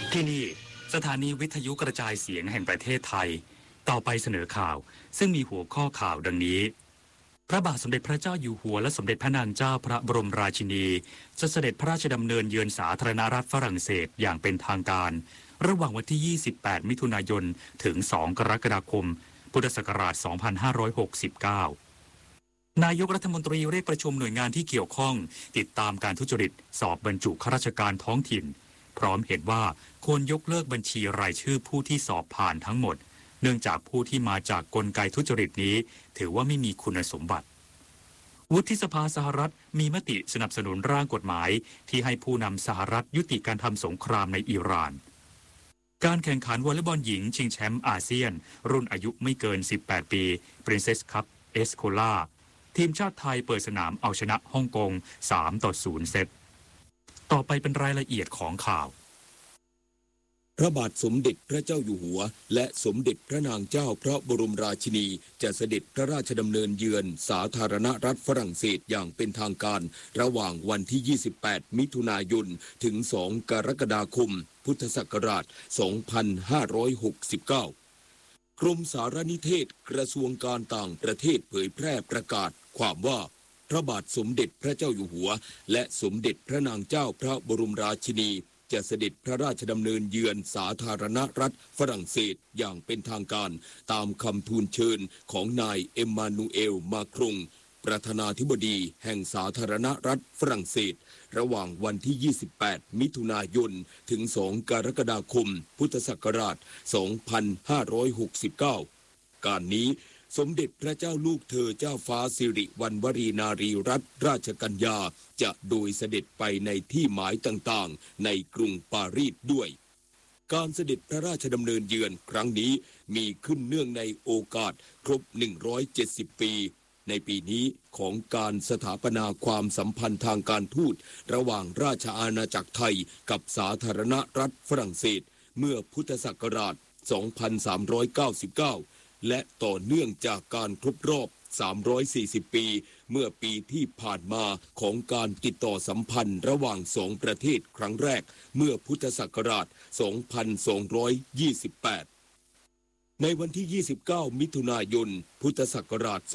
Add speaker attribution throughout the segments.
Speaker 1: ที่นี่สถานีวิทยุกระจายเสียงแห่งประเทศไทยต่อไปเสนอข่าวซึ่งมีหัวข้อข่าวดังนี้พระบาทสมเด็จพระเจ้าอยู่หัวและสมเด็จพระนางเจ้าพระบรมราชินีจะเสด็จพระราชดำเนินเยือนสาธารณรัฐฝรั่งเศสอย่างเป็นทางการระหว่างวันที่ 28 มิถุนายน ถึง 2 กรกฎาคม พุทธศักราช 2569 นายกรัฐมนตรีเรียกประชุมหน่วยงานที่เกี่ยวข้องติดตามการทุจริตสอบบรรจุข้าราชการท้องถิ่นพร้อมเห็นว่าควรยกเลิกบัญชีรายชื่อผู้ที่สอบผ่านทั้งหมดเนื่องจากผู้ที่มาจากกลไกทุจริตนี้ถือว่าไม่มีคุณสมบัติวุฒิสภาสหรัฐมีมติสนับสนุนร่างกฎหมายที่ให้ผู้นำสหรัฐยุติการทำสงครามในอิหร่านการแข่งขันวอลเลย์บอลหญิงชิงแชมป์อาเซียนรุ่นอายุไม่เกิน 18 ปี Princess Cup เอสโคลาทีมชาติไทยเปิดสนามเอาชนะฮ่องกง 3-0 เซตต่อไปเป็นรายละเอียดของข่าว
Speaker 2: พระบาทสมเด็จพระเจ้าอยู่หัวและสมเด็จพระนางเจ้าพระบรมราชินีจะเสด็จพระราชดำเนินเยือนสาธารณรัฐฝรั่งเศสอย่างเป็นทางการระหว่างวันที่ 28 มิถุนายน ถึง 2 กรกฎาคม พุทธศักราช 2569 กรมสารนิเทศกระทรวงการต่างประเทศเผยแพร่ประกาศความว่าพระบาทสมเด็จพระเจ้าอยู่หัวและสมเด็จพระนางเจ้าพระบรมราชินีจะเสด็จพระราชดำเนินเยือนสาธารณรัฐฝรั่งเศสอย่างเป็นทางการตามคำทูลเชิญของนายเอ็มมานูเอลมาครงประธานาธิบดีแห่งสาธารณรัฐฝรั่งเศสระหว่างวันที่ 28 มิถุนายน ถึง 2 กรกฎาคม พุทธศักราช 2569 การนี้สมเด็จพระเจ้าลูกเธอเจ้าฟ้าสิริวัณวรีนารีรัตนราชกัญญาจะโดยเสด็จไปในที่หมายต่างๆในกรุงปารีสด้วยการเสด็จพระราชดำเนินเยือนครั้งนี้มีขึ้นเนื่องในโอกาสครบ170 ปีในปีนี้ของการสถาปนาความสัมพันธ์ทางการทูตระหว่างราชอาณาจักรไทยกับสาธารณรัฐฝรั่งเศสเมื่อพุทธศักราช 2399และต่อเนื่องจากการครบรอบ 340 ปีเมื่อปีที่ผ่านมาของการติดต่อสัมพันธ์ระหว่างสองประเทศครั้งแรกเมื่อพุทธศักราช 2228 ในวันที่ 29 มิถุนายน พุทธศักราช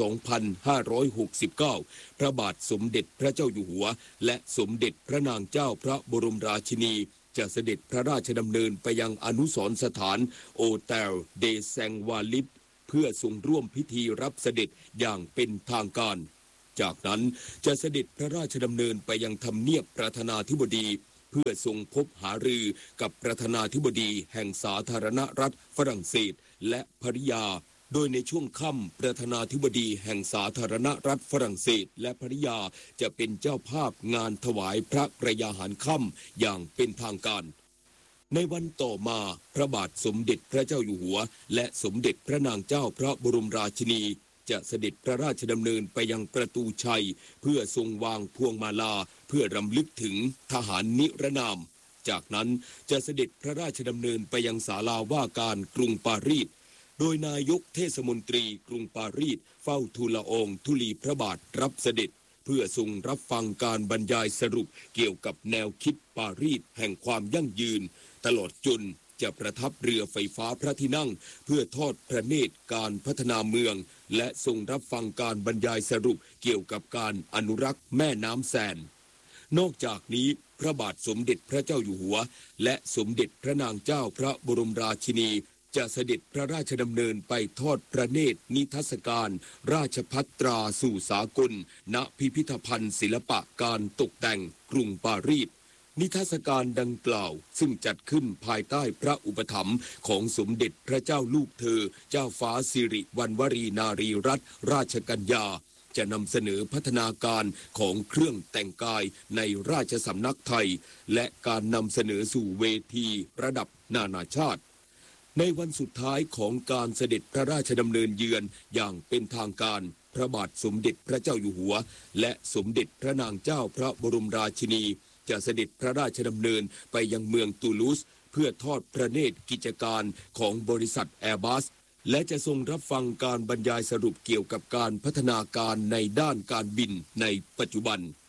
Speaker 2: 2569 พระบาทสมเด็จพระเจ้าอยู่หัวและสมเด็จพระนางเจ้าพระบรมราชินีจะเสด็จพระราชดำเนินไปยังอนุสรณ์สถานโอเตลเดแซงวาลิปเพื่อทรงร่วมพิธีรับเสด็จอย่างเป็นทางการจากนั้นจะเสด็จพระราชดำเนินไปยังทำเนียบประธานาธิบดีเพื่อทรงพบหารือกับประธานาธิบดีแห่งสาธารณรัฐฝรั่งเศสและภริยาโดยในช่วงค่ำประธานาธิบดีแห่งสาธารณรัฐฝรั่งเศสและภริยาจะเป็นเจ้าภาพงานถวายพระกรยาหารค่ำอย่างเป็นทางการในวันต่อมาพระบาทสมเด็จพระเจ้าอยู่หัวและสมเด็จพระนางเจ้าพระบรมราชินีจะเสด็จพระราชดำเนินไปยังประตูชัยเพื่อทรงวางพวงมาลาเพื่อรำลึกถึงทหารนิรนามจากนั้นจะเสด็จพระราชดำเนินไปยังศาลาว่าการกรุงปารีสโดยนายกเทศมนตรีกรุงปารีสเฝ้าทูลละอองธุลีพระบาทรับเสด็จเพื่อทรงรับฟังการบรรยายสรุปเกี่ยวกับแนวคิดปารีสแห่งความยั่งยืนตลอดจนจะประทับเรือไฟฟ้าพระที่นั่งเพื่อทอดพระเนตรการพัฒนาเมืองและทรงรับฟังการบรรยายสรุปเกี่ยวกับการอนุรักษ์แม่น้ำแซนนอกจากนี้พระบาทสมเด็จพระเจ้าอยู่หัวและสมเด็จพระนางเจ้าพระบรมราชินีจะเสด็จพระราชดำเนินไปทอดพระเนตรนิทรรศการราชภัตราสู่สากลณพิพิธภัณฑ์ศิลปะการตกแต่งกรุงปารีสนิทรรศการดังกล่าวซึ่งจัดขึ้นภายใต้พระอุปถัมภ์ของสมเด็จพระเจ้าลูกเธอเจ้าฟ้าสิริวัณวรีนารีรัตนราชกัญญาจะนำเสนอพัฒนาการของเครื่องแต่งกายในราชสำนักไทยและการนำเสนอสู่เวทีระดับนานาชาติในวันสุดท้ายของการเสด็จพระราชดำเนินเยือนอย่างเป็นทางการพระบาทสมเด็จพระเจ้าอยู่หัวและสมเด็จพระนางเจ้าพระบรมราชินีจะเสด็จพระราชดำเนินไปยังเมืองตูลูสเพื่อทอดพระเนตรกิจการของบริษัทแอร์บัสและจะทรงรับฟังการบรรยายสรุปเกี่ยวกับการพัฒนาการในด้านการบินในปัจจุบัน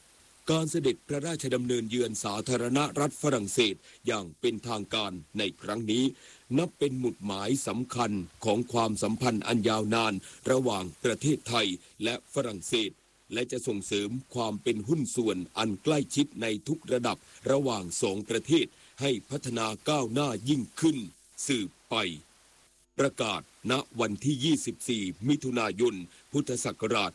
Speaker 2: การเสด็จพระราชดำเนินเยือนสาธารณรัฐฝรั่งเศสอย่างเป็นทางการในครั้งนี้นับเป็นหมุดหมายสำคัญของความสัมพันธ์อันยาวนานระหว่างประเทศไทยและฝรั่งเศสและจะส่งเสริมความเป็นหุ้นส่วนอันใกล้ชิดในทุกระดับระหว่างสองประเทศให้พัฒนาก้าวหน้ายิ่งขึ้นสืบไปประกาศณวันที่ 24 มิถุนายน พุทธศักราช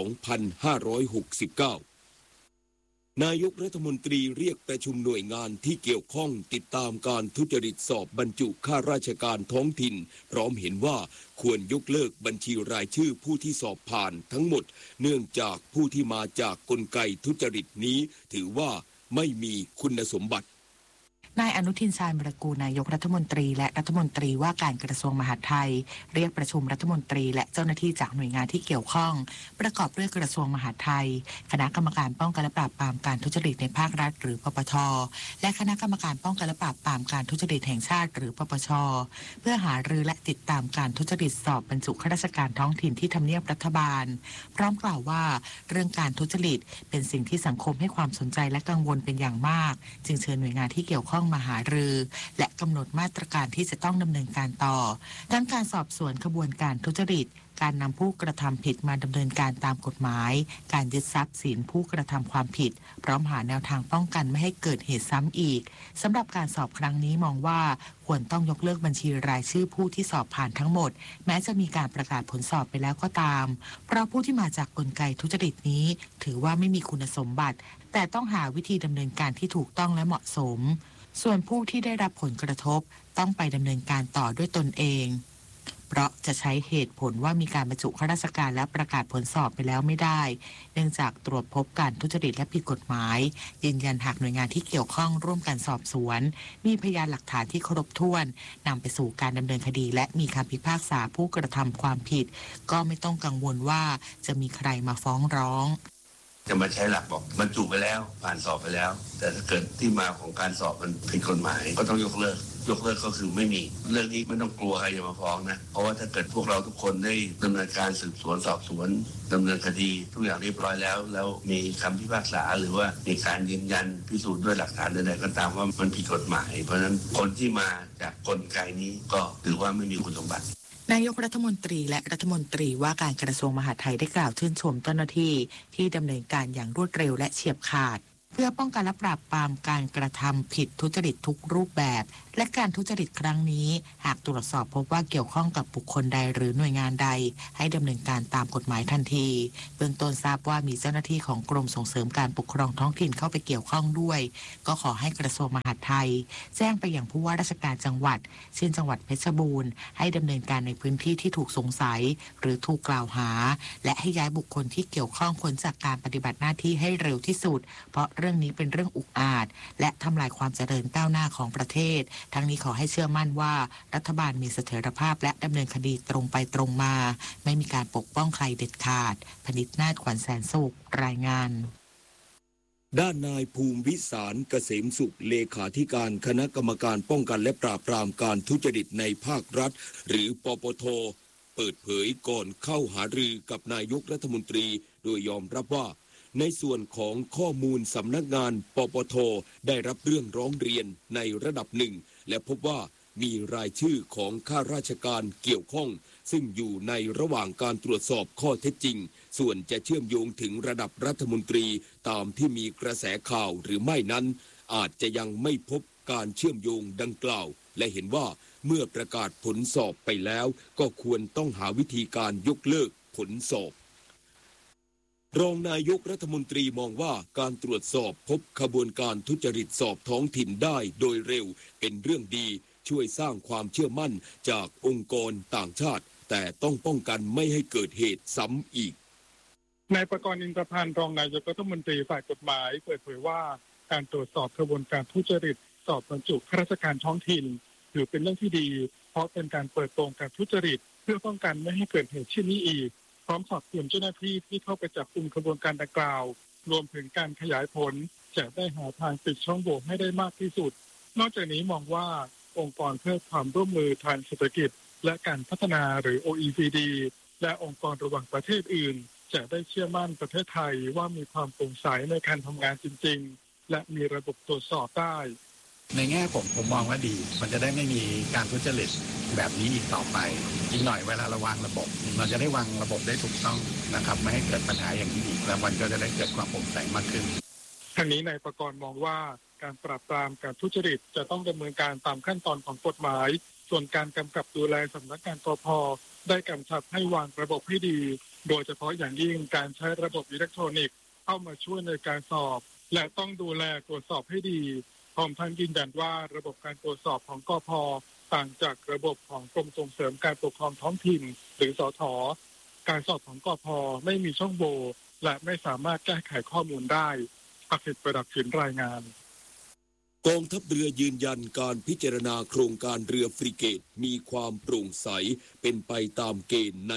Speaker 2: 2569 นายกรัฐมนตรีเรียกประชุมหน่วยงานที่เกี่ยวข้องติดตามการทุจริตสอบบรรจุข้าราชการท้องถิ่นพร้อมเห็นว่าควรยกเลิกบัญชีรายชื่อผู้ที่สอบผ่านทั้งหมดเนื่องจากผู้ที่มาจากกลไกทุจริตนี้ถือว่าไม่มีคุณสมบัติ
Speaker 3: นายอนุทินชาญวิรากูลนายกรัฐมนตรีและรัฐมนตรีว่าการกระทรวงมหาดไทยเรียกประชุมรัฐมนตรีและเจ้าหน้าที่จากหน่วยงานที่เกี่ยวข้องประกอบด้วยกระทรวงมหาดไทยคณะกรรมการป้องกันและปราบปรามการทุจริตในภาครัฐหรือปปทและคณะกรรมการป้องกันและปราบปรามการทุจริตแห่งชาติหรือปปชเพื่อหารือและติดตามการทุจริตสอบบรรจุข้าราชการท้องถิ่นที่ทำเนียบรัฐบาลพร้อมกล่าวว่าเรื่องการทุจริตเป็นสิ่งที่สังคมให้ความสนใจและกังวลเป็นอย่างมากจึงเชิญหน่วยงานที่เกี่ยวข้องมาหารือและกำหนดมาตรการที่จะต้องดำเนินการต่อทั้งการสอบสวนขบวนการทุจริตการนำผู้กระทำผิดมาดำเนินการตามกฎหมายการยึดทรัพย์สินผู้กระทำความผิดพร้อมหาแนวทางป้องกันไม่ให้เกิดเหตุซ้ำอีกสำหรับการสอบครั้งนี้มองว่าควรต้องยกเลิกบัญชีรายชื่อผู้ที่สอบผ่านทั้งหมดแม้จะมีการประกาศผลสอบไปแล้วก็ตามเพราะผู้ที่มาจากกลไกทุจริตนี้ถือว่าไม่มีคุณสมบัติแต่ต้องหาวิธีดำเนินการที่ถูกต้องและเหมาะสมส่วนผู้ที่ได้รับผลกระทบต้องไปดำเนินการต่อด้วยตนเองเพราะจะใช้เหตุผลว่ามีการบรรจุข้าราชการและประกาศผลสอบไปแล้วไม่ได้เนื่องจากตรวจพบการทุจริตและผิดกฎหมายยืนยันหากหน่วยงานที่เกี่ยวข้องร่วมกันสอบสวนมีพยานหลักฐานที่ครบถ้วนนำไปสู่การดำเนินคดีและมีคำพิพากษาผู้กระทำความผิดก็ไม่ต้องกังวลว่าจะมีใครมาฟ้องร้อง
Speaker 4: จะมาใช้หลักบอกบรรจุไปแล้วผ่านสอบไปแล้วแต่ถ้าเกิดที่มาของการสอบมันผิดกฎหมายก็ต้องยกเลิกก็คือไม่มีเรื่องนี้ไม่ต้องกลัวใครจะมาฟ้องนะเพราะว่าถ้าเกิดพวกเราทุกคนได้ดำเนินการสืบสวนสอบสวนดำเนินคดีทุกอย่างเรียบร้อยแล้วมีคำพิพากษาหรือว่ามีการยืนยันพิสูจน์ด้วยหลักฐานใดๆก็ตามว่ามันผิดกฎหมายเพราะฉะนั้นคนที่มาจากกลไกนี้ก็ถือว่าไม่มีคุณสมบัติ
Speaker 3: นายกรัฐมนตรีและรัฐมนตรีว่าการกระทรวงมหาดไทยได้กล่าวชื่นชมเจ้าหน้าที่ที่ดำเนินการอย่างรวดเร็วและเฉียบขาดเพื่อป้องกันและปราบปรามการกระทำผิดทุจริตทุกรูปแบบและการทุจริตครั้งนี้หากตรวจสอบพบว่าเกี่ยวข้องกับบุคคลใดหรือหน่วยงานใดให้ดำเนินการตามกฎหมายทันทีเบื้องต้นทราบว่ามีเจ้าหน้าที่ของกรมส่งเสริมการปกครองท้องถิ่นเข้าไปเกี่ยวข้องด้วยก็ขอให้กระทรวงมหาดไทยแจ้งไปยังผู้ว่าราชการจังหวัดเช่นจังหวัดเพชรบูรณ์ให้ดำเนินการในพื้นที่ที่ถูกสงสัยหรือถูกกล่าวหาและให้ย้ายบุคคลที่เกี่ยวข้องพ้นจากการปฏิบัติหน้าที่ให้เร็วที่สุดเพราะเรื่องนี้เป็นเรื่องอุกอาจและทำลายความเจริญก้าวหน้าของประเทศทั้งนี้ขอให้เชื่อมั่นว่ารัฐบาลมีเสถียรภาพและดำเนินคดีตรงไปตรงมาไม่มีการปกป้องใครเด็ดขาดพนิษฐ์นาฏ ขวัญแสนสุขรายงาน
Speaker 2: ด้านนายภูมิวิสารเกษมสุขเลขาธิการคณะกรรมการป้องกันและปราบปรามการทุจริตในภาครัฐหรือปปทเปิดเผยก่อนเข้าหารือกับนายกรัฐมนตรีโดยยอมรับว่าในส่วนของข้อมูลสำนักงานปปทได้รับเรื่องร้องเรียนในระดับหนึ่งและพบว่ามีรายชื่อของข้าราชการเกี่ยวข้องซึ่งอยู่ในระหว่างการตรวจสอบข้อเท็จจริงส่วนจะเชื่อมโยงถึงระดับรัฐมนตรีตามที่มีกระแสข่าวหรือไม่นั้นอาจจะยังไม่พบการเชื่อมโยงดังกล่าวและเห็นว่าเมื่อประกาศผลสอบไปแล้วก็ควรต้องหาวิธีการยกเลิกผลสอบรองนายกรัฐมนตรีมองว่าการตรวจสอบพบขบวนการทุจริตสอบท้องถิ่นได้โดยเร็วเป็นเรื่องดีช่วยสร้างความเชื่อมั่นจากองค์กรต่างชาติแต่ต้องป้องกันไม่ให้เกิดเหตุซ้ำอีก
Speaker 5: นายประกรณ์ อินทรพันธ์รองนายกรัฐมนตรีฝ่ายกฎหมายเปิดเผยว่าการตรวจสอบขบวนการทุจริตสอบบรรจุข้าราชการท้องถิ่นถือเป็นเรื่องที่ดีเพราะเป็นการเปิดโปงการทุจริตเพื่อป้องกันไม่ให้เกิดเหตุเช่นนี้อีกพร้อมสอบสวนเจ้าหน้าที่ที่เข้าไปจับกุมขบวนการดังกล่าวรวมถึงการขยายผลจะได้หาทางปิดช่องโหว่ให้ได้มากที่สุดนอกจากนี้มองว่าองค์กรเพื่อความร่วมมือทางเศรษฐกิจและการพัฒนาหรือ OECD และองค์กรระหว่างประเทศอื่นจะได้เชื่อมั่นประเทศไทยว่ามีความโปร่งใสในการทำงานจริงๆและมีระบบตรวจสอบได้
Speaker 6: ในแง่ผมมองว่าดีมันจะได้ไม่มีการทุจริตแบบนี้อีกต่อไปอีกหน่อยเวลาเราวางระบบเราจะได้วางระบบได้ถูกต้องนะครับไม่ให้เกิดปัญหาอย่างนี้อีกแล้วมันก็จะได้เกิดความโปร่งใสมากขึ้น
Speaker 5: ทางนี้นายประกรณ์มองว่าการปราบปรามการทุจริตจะต้องดำเนินการตามขั้นตอนของกฎหมายส่วนการกำกับดูแลสำนักงานกพ.ได้กำชับให้วางระบบให้ดีโดยเฉพาะอย่างยิ่งการใช้ระบบอิเล็กทรอนิกส์เข้ามาช่วยในการสอบและต้องดูแลตรวจสอบให้ดีพร้อมทั้งยืนยันว่าระบบการตรวจสอบของกพ.ต่างจากระบบของกรมส่งเสริมการปกครองท้องถิ่นหรือสท.การสอบของกพ.ไม่มีช่องโหว่และไม่สามารถแก้ไขข้อมูลได้ศักดิ์สิทธิ์ประดับสินรายงาน
Speaker 2: กองทัพเรือยืนยันการพิจารณาโครงการเรือฟริเกตมีความโปร่งใสเป็นไปตามเกณฑ์ใน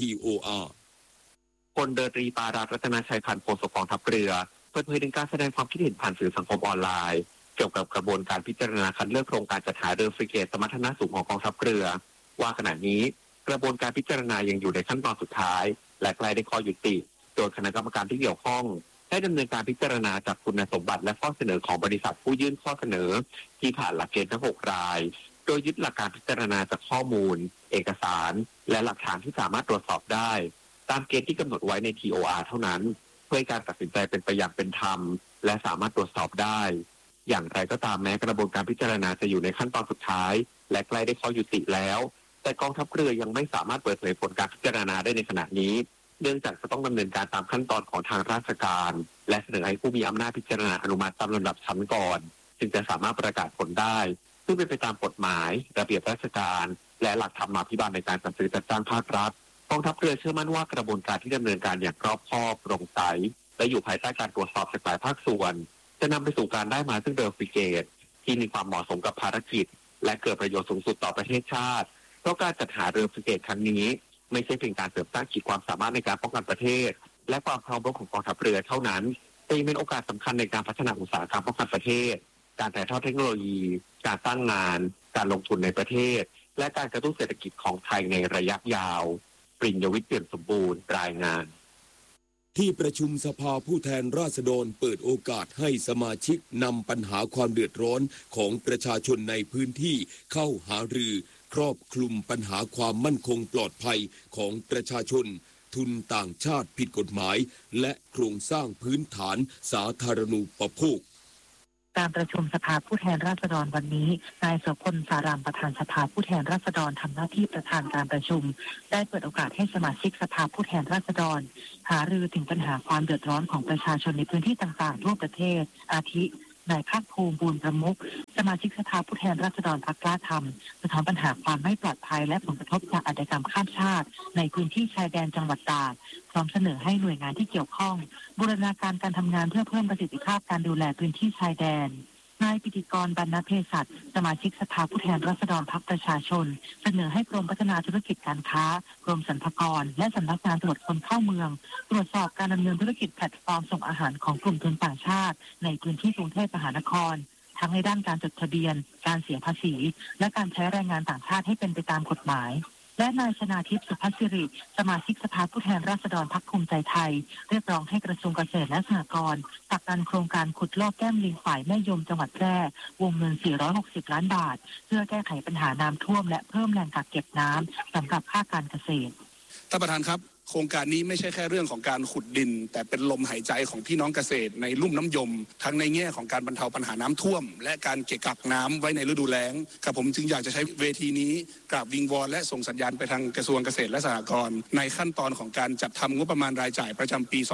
Speaker 2: TOR
Speaker 7: พลเรือตรีปารารัตนชัยพันธ์โฆษกกองทัพเรือเปิดเผยถึงการแสดงความคิดเห็นผ่านสื่อสังคมออนไลน์เกี่ยวกับกระบวนการพิจารณาคัดเลือกโครงการจัดหาเรือฟริเกตสมรรถนะสูงของกองทัพเรือว่าขณะนี้กระบวนการพิจารณายังอยู่ในขั้นตอนสุดท้ายและใกล้ได้ข้อยุติโดยคณะกรรมการที่เกี่ยวข้องได้ดำเนินการพิจารณาจากคุณสมบัติและข้อเสนอของบริษัทผู้ยื่นข้อเสนอที่ผ่านหลักเกณฑ์ทั้ง6รายโดยยึดหลักการพิจารณาจากข้อมูลเอกสารและหลักฐานที่สามารถตรวจสอบได้ตามเกณฑ์ที่กำหนดไว้ใน TOR เท่านั้นเพื่อการตัดสินใจเป็นไปอย่างเป็นธรรมและสามารถตรวจสอบได้อย่างไรก็ตามแม้กระบวนการพิจารณาจะอยู่ในขั้นตอนสุดท้ายและใกล้ได้ข้อยุติแล้วแต่กองทัพเรือยังไม่สามารถเปิดเผยผลการพิจารณาได้ในขณะนี้เนื่องจากจะต้องดำเนินการตามขั้นตอนของทางราชการและเสนอให้ผู้มีอำนาจพิจารณาอนุมัติตามลำดับชั้นก่อนจึงจะสามารถประกาศผลได้ซึ่งเป็นไปตามกฎหมายระเบียบราชการและหลักธรรมาภิบาลในการจัดซื้อจัดจ้างภาครัฐกองทัพเรือเชื่อมั่นว่ากระบวนการที่ดำเนินการอย่างรอบคอบโปร่งใสและอยู่ภายใต้การตรวจสอบจากหลายภาคส่วนจะนำไปสู่การได้มาซึ่งเรือฟริเกตที่มีความเหมาะสมกับภารกิจและเกิดประโยชน์สูงสุดต่อประเทศชาติเพราะการจัดหาเรือฟริเกตครั้งนี้ไม่ใช่เพียงการเสริมสร้างขีดความสามารถในการป้องกันประเทศและความพร้อมรบของกองทัพเรือเท่านั้นแต่ยังเป็นโอกาสสำคัญในการพัฒนาอุตสาหกรรมป้องกันประเทศการถ่ายทอดเทคโนโลยีการสร้างงานการลงทุนในประเทศและการกระตุ้นเศรษฐกิจของไทยในระยะยาวปริญญวิทย์เปี่ยมสมบูรณ์รายงาน
Speaker 2: ที่ประชุมสภาผู้แทนราษฎรเปิดโอกาสให้สมาชิกนำปัญหาความเดือดร้อนของประชาชนในพื้นที่เข้าหารือครอบคลุมปัญหาความมั่นคงปลอดภัยของประชาชนทุนต่างชาติผิดกฎหมายและโครงสร้างพื้นฐานสาธารณูปโภค
Speaker 3: การประชุมสภาผู้แทนราษฎรวันนี้นายโสพลสารามประธานสภาผู้แทนราษฎรทำหน้าที่ประธานการประชุมได้เปิดโอกาสให้สมาชิกสภาผู้แทนราษฎรหารือถึงปัญหาความเดือดร้อนของประชาชนในพื้นที่ต่างๆทั่วประเทศอาทินายภาคภูมิบูรณ์ประมุขสมาชิกสภาผู้แทนราษฎรพรรคกล้าธรรมสะท้อนปัญหาความไม่ปลอดภัยและผลกระทบจากอาชญากรรมข้ามชาติในพื้นที่ชายแดนจังหวัดตากพร้อมเสนอให้หน่วยงานที่เกี่ยวข้องบูรณาการการทำงานเพื่อเพิ่มประสิทธิภาพการดูแลพื้นที่ชายแดนนายปิติกรบรรณเภสัชสมาชิกสภาผู้แทนราษฎรพรรคประชาชนเสนอให้กรมพัฒนาธุรกิจการค้ากรมสรรพากรและสำนักงานตรวจคนเข้าเมืองตรวจสอบการดำเนินธุรกิจแพลตฟอร์มส่งอาหารของกลุ่มทุนต่างชาติในพื้นที่กรุงเทพมหานครทั้งในด้านการจดทะเบียนการเสียภาษีและการใช้แรงงานต่างชาติให้เป็นไปตามกฎหมายและนายชนาทิพย์สุภัสสิริสมาชิกสภาผู้แทนราษฎรพรรคภูมิใจไทยเรียกร้องให้กระทรวงเกษตรและสหกรณ์ผลักดันโครงการขุดลอกแก้มลิงฝ่ายแม่ยมจังหวัดแพร่วงเงิน460ล้านบาทเพื่อแก้ไขปัญหาน้ำท่วมและเพิ่มแหล่งกักเก็บน้ำสำหรับภาคการเกษตร
Speaker 8: ท่านประธานครับโครงการนี้ไม่ใช่แค่เรื่องของการขุดดินแต่เป็นลมหายใจของพี่น้องเกษตรในลุ่มน้ำยมทั้งในแง่ของการบรรเทาปัญหาน้ำท่วมและการเก็บกักน้ำไว้ในฤดูแล้งครับผมจึงอยากจะใช้เวทีนี้กราบวิงวอนและส่งสัญญาณไปทางกระทรวงเกษตรและสหกรณ์ในขั้นตอนของการจัดทำงบประมาณรายจ่ายประจำปี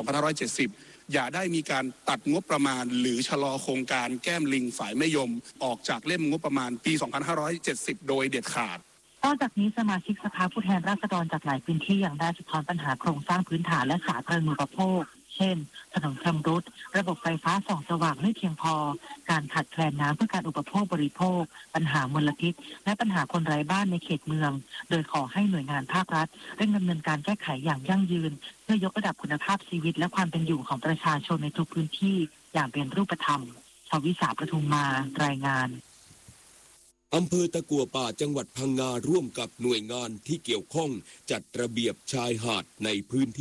Speaker 8: 2570อย่าได้มีการตัดงบประมาณหรือชะลอโครงการแก้มลิงฝ่ายแม่ยมออกจากเล่มงบประมาณปี2570โดยเด็ดขาด
Speaker 3: นอกจากนี้สมาชิกสภาผู้แทนราษฎรจากหลายพื้นที่ยังได้สะท้อนปัญหาโครงสร้างพื้นฐานและสาธารณูปโภคเช่นถนนชำรุดระบบไฟฟ้าส่องสว่างไม่เพียงพอการขาดแคลนน้ำเพื่อการอุปโภคบริโภคปัญหามลพิษและปัญหาคนไร้บ้านในเขตเมืองโดยขอให้หน่วยงานภาครัฐเร่งดำเนินการแก้ไขอย่างยั่งยืนเพื่อยกระดับคุณภาพชีวิตและความเป็นอยู่ของประชาชนในทุกพื้นที่อย่างเป็นรูปธรรมชวิสาประทุมมารายงาน
Speaker 2: อำเภอตะกั่วป่าจังหวัดพังงาร่วมกับหน่วยงานที่เกี่ยวข้องจัดระเบียบชายหาดในพื้นที่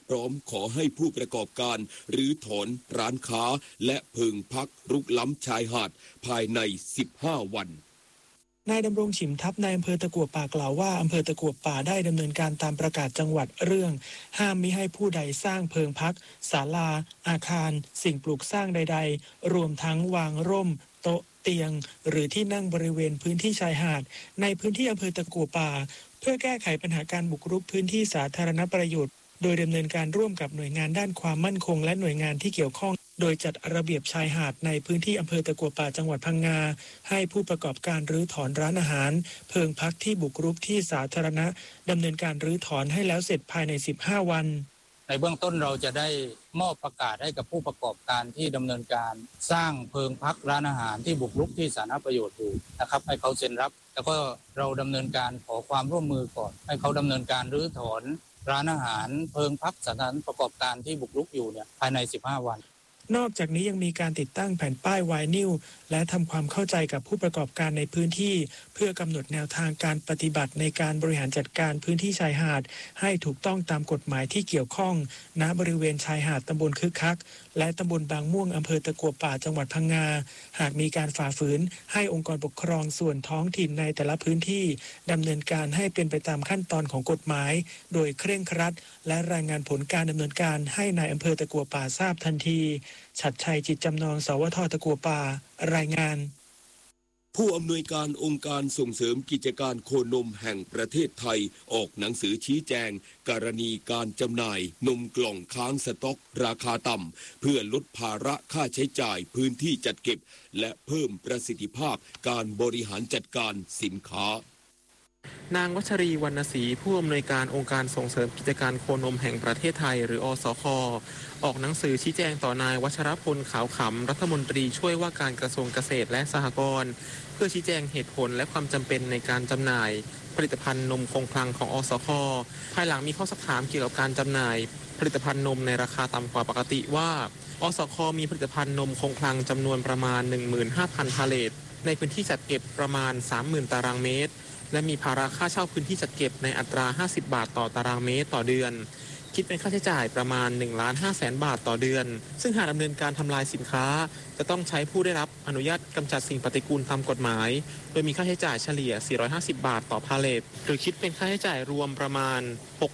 Speaker 2: พร้อมขอให้ผู้ประกอบการรื้อถอนร้านค้าและเพิงพักรุกล้ำชายหาดภายใน15 วัน
Speaker 9: นายดำรงฉิมทัพนายอำเภอตะกั่วป่ากล่าวว่าอำเภอตะกั่วป่าได้ดำเนินการตามประกาศจังหวัดเรื่องห้ามมิให้ผู้ใดสร้างเพิงพักศาลาอาคารสิ่งปลูกสร้างใดๆรวมทั้งวางร่มโต๊ะเตียงหรือที่นั่งบริเวณพื้นที่ชายหาดในพื้นที่อำเภอตะกั่วป่าเพื่อแก้ไขปัญหาการบุกรุกพื้นที่สาธารณประโยชน์โดยดำเนินการร่วมกับหน่วยงานด้านความมั่นคงและหน่วยงานที่เกี่ยวข้องโดยจัดระเบียบชายหาดในพื้นที่อำเภอตะกั่วป่าจังหวัดพังงาให้ผู้ประกอบการรื้อถอนร้านอาหารเพิงพักที่บุกรุกที่สาธารณะดำเนินการรื้อถอนให้แล้วเสร็จภายใน15 วัน
Speaker 10: ในเบื้องต้นเราจะได้มอบประกาศให้กับผู้ประกอบการที่ดำเนินการสร้างเพิงพักร้านอาหารที่บุกรุกที่สาธารณประโยชน์อยู่นะครับให้เขาเซ็นรับแล้วก็เราดำเนินการขอความร่วมมือก่อนให้เขาดำเนินการรื้อถอนร้านอาหารเพิงพักสถานประกอบการที่บุกรุกอยู่เนี่ยภายใน15 วัน
Speaker 9: นอกจากนี้ยังมีการติดตั้งแผ่นป้ายไวนิลและทำความเข้าใจกับผู้ประกอบการในพื้นที่เพื่อกำหนดแนวทางการปฏิบัติในการบริหารจัดการพื้นที่ชายหาดให้ถูกต้องตามกฎหมายที่เกี่ยวข้องณบริเวณชายหาดตำบลคึกคักและตำบลบางม่วงอำเภอตะกั่วป่าจังหวัดพังงาหากมีการฝ่าฝืนให้องค์กรปกครองส่วนท้องถิ่นในแต่ละพื้นที่ดำเนินการให้เป็นไปตามขั้นตอนของกฎหมายโดยเคร่งครัดและรายงานผลการดำเนินการให้นายอำเภอตะกั่วป่าทราบทันทีฉัตรชัยจิตจำนองสวท.ตะกั่วป่ารายงาน
Speaker 2: ผู้อำนวยการองค์การส่งเสริมกิจการโคนมแห่งประเทศไทยออกหนังสือชี้แจงกรณีการจำหน่ายนมกล่องค้างสต็อกราคาต่ำเพื่อลดภาระค่าใช้จ่ายพื้นที่จัดเก็บและเพิ่มประสิทธิภาพการบริหารจัดการสินค้าน
Speaker 11: างวัชรีวรรณศรีผู้อำนวยการองค์การส่งเสริมกิจการโคนมแห่งประเทศไทยหรืออสค.ออกหนังสือชี้แจงต่อนายวัชรพลขาวขำรัฐมนตรีช่วยว่าการกระทรวงเกษตรและสหกรณ์เพื่อชี้แจงเหตุผลและความจำเป็นในการจำหน่ายผลิตภัณฑ์นมคงคลังของอสค.ภายหลังมีข้อสักถามเกี่ยวกับการจำหน่ายผลิตภัณฑ์นมในราคาต่ำกว่าปกติว่าอสค.มีผลิตภัณฑ์นมคงคลังจำนวนประมาณ 15,000 พาเลทในพื้นที่จัดเก็บประมาณ 30,000 ตารางเมตรและมีภาระค่าเช่าพื้นที่จัดเก็บในอัตรา50 บาทต่อตารางเมตรต่อเดือนคิดเป็นค่าใช้จ่ายประมาณ 1,500,000 บาทต่อเดือนซึ่งหากดำเนินการทำลายสินค้าจะต้องใช้ผู้ได้รับอนุญาตกำจัดสิ่งปฏิกูลตามกฎหมายโดยมีค่าใช้จ่ายเฉลี่ย450 บาทต่อพาเลทหรือคิดเป็นค่าใช้จ่ายรวมประมาณ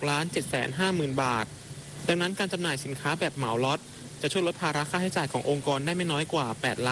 Speaker 11: 6,750,000 บาทดังนั้นการจำหน่ายสินค้าแบบเหมาล็อตจะช่วยลดภาระค่าใช้จ่ายขององค์กรได้ไม่น้อยกว่า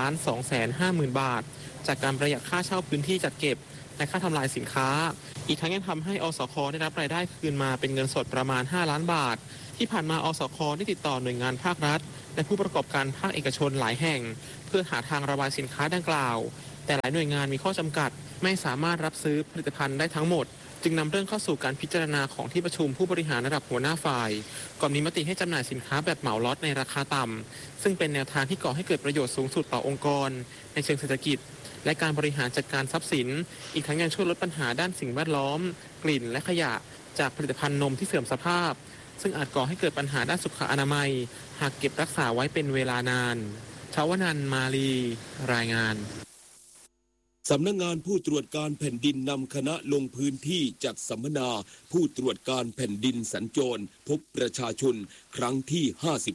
Speaker 11: 8,250,000 บาทจากการประหยัดค่าเช่าพื้นที่จัดเก็บและค่าทำลายสินค้าอีกทั้งยังทำให้อสค.ได้รับรายได้คืนมาเป็นเงินสดประมาณ5 ล้านบาทที่ผ่านมาอสค.ได้ติดต่อหน่วยงานภาครัฐและผู้ประกอบการภาคเอกชนหลายแห่งเพื่อหาทางระบายสินค้าดังกล่าวแต่หลายหน่วยงานมีข้อจำกัดไม่สามารถรับซื้อผลิตภัณฑ์ได้ทั้งหมดจึงนำเรื่องเข้าสู่การพิจารณาของที่ประชุมผู้บริหารระดับหัวหน้าฝ่ายก่อนมีมติให้จำหน่ายสินค้าแบบเหมาล็อตในราคาต่ำซึ่งเป็นแนวทางที่ก่อให้เกิดประโยชน์สูงสุดต่อองค์กรในเชิงเศรษฐกิจและการบริหารจัดการทรัพย์สินอีกทั้งยังช่วยลดปัญหาด้านสิ่งแวดล้อมกลิ่นและขยะจากผลิตภัณฑ์นมที่เสื่อมสภาพซึ่งอาจก่อให้เกิดปัญหาด้านสุขอนามัยหากเก็บรักษาไว้เป็นเวลานานชวนันท์มาลีรายงาน
Speaker 2: สำนักงานผู้ตรวจการแผ่นดินนำคณะลงพื้นที่จัดสัมมนาผู้ตรวจการแผ่นดินสัญจรพบประชาชนครั้งที่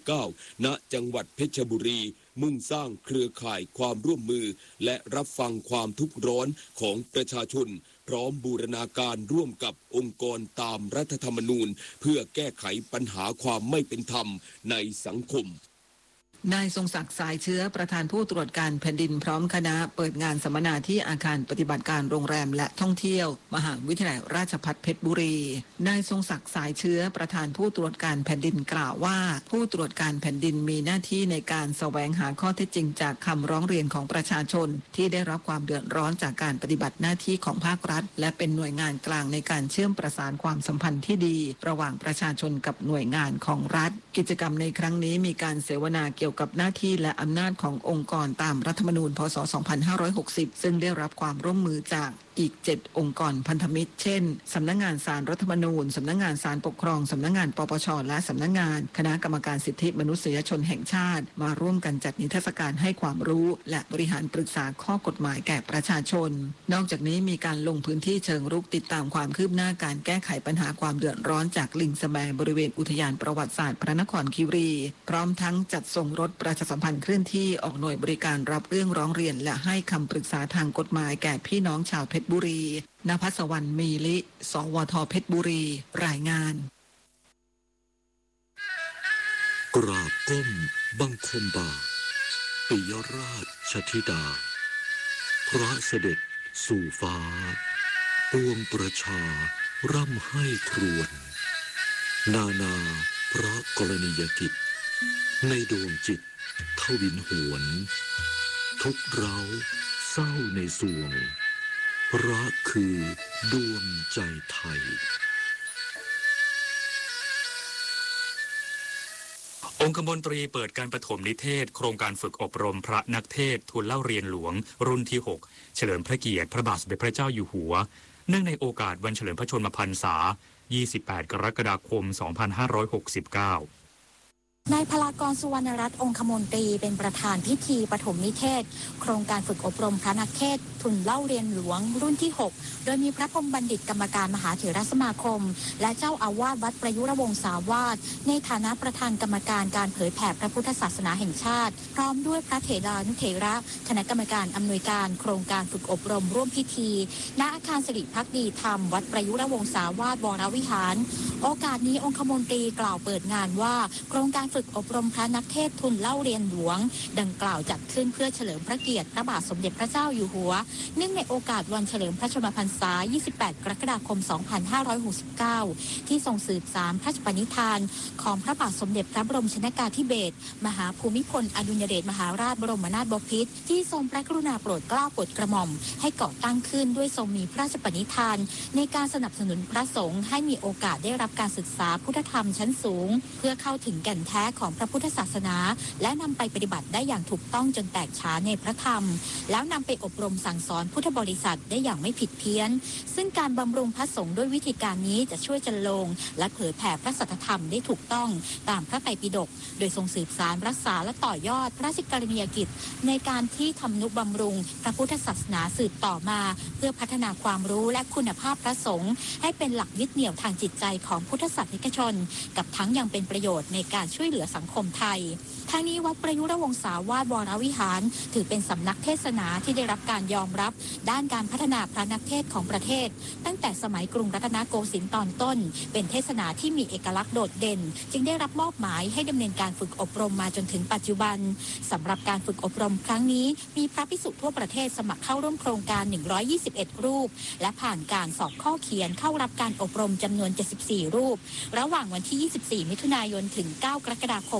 Speaker 2: 59ณจังหวัดเพชรบุรีมุ่งสร้างเครือข่ายความร่วมมือและรับฟังความทุกข์ร้อนของประชาชนพร้อมบูรณาการร่วมกับองค์กรตามรัฐธรรมนูญเพื่อแก้ไขปัญหาความไม่เป็นธรรมในสังคม
Speaker 12: นายทรงศักดิ์สายเชื้อประธานผู้ตรวจการแผ่นดินพร้อมคณะเปิดงานสัมมนาที่อาคารปฏิบัติการโรงแรมและท่องเที่ยวมหาวิทยาลัยราชภัฏเพชรบุรีนายทรงศักดิ์สายเชื้อประธานผู้ตรวจการแผ่นดินกล่าวว่าผู้ตรวจการแผ่นดินมีหน้าที่ในการแสวงหาข้อเท็จจริงจากคำร้องเรียนของประชาชนที่ได้รับความเดือดร้อนจากการปฏิบัติหน้าที่ของภาครัฐและเป็นหน่วยงานกลางในการเชื่อมประสานความสัมพันธ์ที่ดีระหว่างประชาชนกับหน่วยงานของรัฐกิจกรรมในครั้งนี้มีการเสวนาเกี่ยวกี่ยวกับหน้าที่และอำนาจขององค์กรตามรัฐธรรมนูญพ.ศ. 2560 ซึ่งได้รับความร่วมมือจากอีก 7 องค์กรพันธมิตรเช่นสำนักงานศาลรัฐธรรมนูญสำนักงานศาลปกครองสำนักงานปปช.และสำนักงานคณะกรรมการสิทธิมนุษยชนแห่งชาติมาร่วมกันจัดนิทรรศการให้ความรู้และบริหารปรึกษาข้อกฎหมายแก่ประชาชนนอกจากนี้มีการลงพื้นที่เชิงรุกติดตามความคืบหน้าการแก้ไขปัญหาความเดือดร้อนจากลิงสแมบริเวณอุทยานประวัติศาสตร์พระนครคีรีพร้อมทั้งจัดส่งรถประชาสัมพันธ์เคลื่อนที่ออกหน่วยบริการรับเรื่องร้องเรียนและให้คำปรึกษาทางกฎหมายแก่พี่น้องชาวเพชรบุรีณภัสวรรณมีลิ สวท.เพชรบุรีรายงาน
Speaker 13: กราบก้มบังคมบาทปิยราชธิดาพระเสด็จสู่ฟ้าปวงประชาร่ำให้ครวญนาพระกรณียกิจในดวงจิตทวินหวนทุกเร้าเศร้าในสวงพระคือดวงใจไทย
Speaker 1: องคมนตรีเปิดการประถมนิเทศโครงการฝึกอบรมพระนักเทศทูลเล่าเรียนหลวงรุ่นที่ 6 เฉลิมพระเกียรติพระบาทสมเด็จพระเจ้าอยู่หัวเนื่องในโอกาสวันเฉลิมพระชนมพรรษา 28 กรกฎาคม 2569
Speaker 14: นายพลากรสุวรรณรัตน์องคมนตรีเป็นประธานพิธีปฐมนิเทศโครงการฝึกอบรมพระนักเทศทุนเล่าเรียนหลวงรุ่นที่ 6 โดยมีพระพรหมบัณฑิตกรรมการมหาเถรสมาคมและเจ้าอาวาสวัดประยุรวงศาวาสในฐานะประธานกรรมการการเผยแผ่พระพุทธศาสนาแห่งชาติพร้อมด้วยพระเถรานุเถระคณะกรรมการอำนวยการโครงการฝึกอบรมร่วมพิธีณอาคารสิริภักดีธรรมวัดประยุรวงศาวาสวรวิหารโอกาสนี้องคมนตรีกล่าวเปิดงานว่าโครงการฝึกอบรมพระนักเทศทุนเล่าเรียนหลวงดังกล่าวจัดขึ้นเพื่อเฉลิมพระเกียรติพระบาทสมเด็จพระเจ้าอยู่หัวเนื่องในโอกาสวันเฉลิมพระชนมพรรษา 28 กรกฎาคม 2569 ที่ทรงสืบสานพระราชปณิธานของพระบาทสมเด็จพระบรมชนกาธิเบศรมหาภูมิพลอดุลยเดชมหาราชบรมนาถบพิตรที่ทรงพระกรุณาโปรดเกล้าโปรดกระหม่อมให้ก่อตั้งขึ้นด้วยทรงมีพระราชปณิธานในการสนับสนุนพระสงฆ์ให้มีโอกาสได้รับการศึกษาพุทธธรรมชั้นสูงเพื่อเข้าถึงแก่นแท้ของพระพุทธศาสนาและนำไปปฏิบัติได้อย่างถูกต้องจนแตกฉานในพระธรรมแล้วนำไปอบรมสั่งสอนพุทธบริษัทได้อย่างไม่ผิดเพี้ยนซึ่งการบำรุงพระสงฆ์ด้วยวิธีการนี้จะช่วยจันลงและเผยแผ่พระสัทธรรมได้ถูกต้องตามพระไตรปิฎกโดยทรงสืบสานรักษาและต่อยอดพระราชกรณียกิจในการที่ทำนุบำรุงพระพุทธศาสนาสืบต่อมาเพื่อพัฒนาความรู้และคุณภาพพระสงฆ์ให้เป็นหลักยึดเหนี่ยวทางจิตใจของพุทธศาสนิกชนกับทั้งยังเป็นประโยชน์ในการช่วยเหลือสังคมไทยทั้งนี้วัดประยุรวงศาวาสวรวิหารถือเป็นสำนักเทศนาที่ได้รับการยอมรับด้านการพัฒนาพระนักเทศของประเทศตั้งแต่สมัยกรุงรัตนโกสินทร์ตอนต้นเป็นเทศนาที่มีเอกลักษณ์โดดเด่นจึงได้รับมอบหมายให้ดำเนินการฝึกอบรมมาจนถึงปัจจุบันสำหรับการฝึกอบรมครั้งนี้มีพระภิกษุทั่วประเทศสมัครเข้าร่วมโครงการ121รูปและผ่านการสอบข้อเขียนเข้ารับการอบรมจำนวน74รูประหว่างวันที่24มิถุนายนถึง9กรกฎาคม